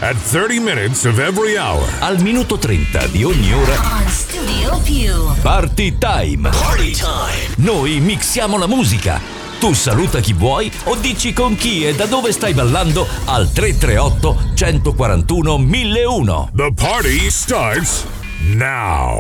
at 30 minutes of every hour. Al minuto 30 di ogni ora. On Studio Più. Party Time. Party time. Noi mixiamo la musica. Tu saluta chi vuoi o dici con chi e da dove stai ballando al 338 141 1001. The party starts now.